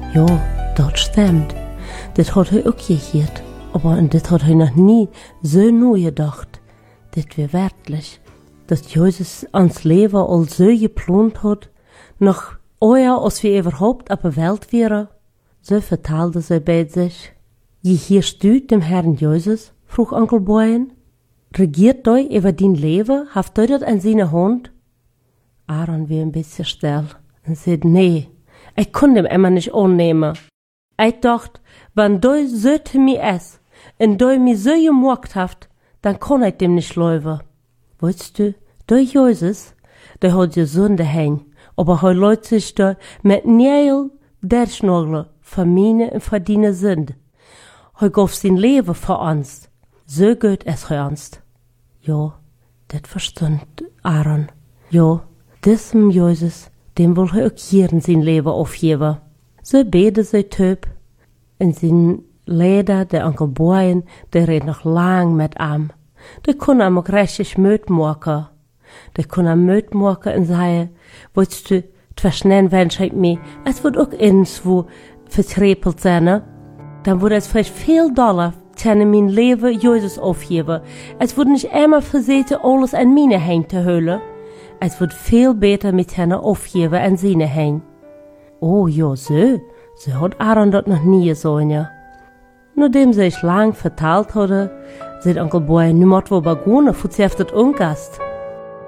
Ja, dat stimmt. Dat hat hij ook gehört. Aber das hat hij noch nie so neu gedacht. Das wär wertlich, dass Jesus ans Leben al so geplant hat, noch eher als wir überhaupt auf der Welt wären. So verteilte sie bei sich. Gehörst du dem Herrn Jesus? Frug Onkel Brian. Regiert du über dein Leben? Haft du das in seiner Hand? Aaron war ein bisschen still und sagte, nee, ich konnte ihm immer nicht annehmen. Ich dachte, wenn du so zu mir ist und du mich so gemacht hast, dann kann ich dem nicht laufen. Weißt du, der Jesus, der hat ja Sünde hängen, aber er lässt sich da mit Nägel durchschnageln für meine und für deine Sünde. Er gab sein Leben für uns. So gut ist er uns. Ja, das verstand Aaron. Ja, diesem Jesus, dem will er auch hier in sein Leben aufgeben. So beten sie Typ. In sein Leder, der Onkel Brian, der redet noch lang mit ihm. Der kann ihm auch richtig Müd machen. Der kann ihm Müd machen und sagen, weißt du, verschneiden wünsche ich mir, es wird auch irgendwo vertrepelt sein, ne? Dann würde es vielleicht viel Dollar in mein Leben Jesus aufgeben. Es wird nicht immer versuchen, alles an meine Hände zu holen. Es wird viel besser mit ihnen aufgeben an seine Hände. Oh ja, so hat Aaron das noch nie gesehen, ja. Nachdem sie sich lang verteilt hatte, sagt Onkel Brian, niemand wo begonnen, für sie das umgast.